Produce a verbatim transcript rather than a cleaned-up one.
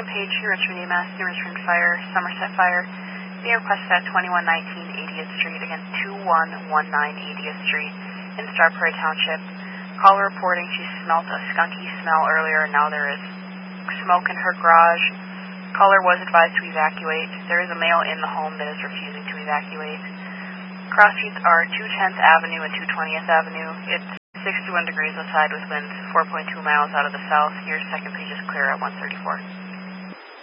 second page, New Richmond E M S, New Richmond Fire, Somerset Fire, being requested at twenty-one nineteen eightieth Street, again two one one nine eightieth Street in Star Prairie Township. Caller reporting she smelt a skunky smell earlier, and now there is smoke in her garage. Caller was advised to evacuate. There is a male in the home that is refusing to evacuate. Cross streets are two tenth Avenue and two twentieth Avenue. It's sixty-one degrees outside with winds four point two miles out of the south. Your second page is clear at one thirty-four.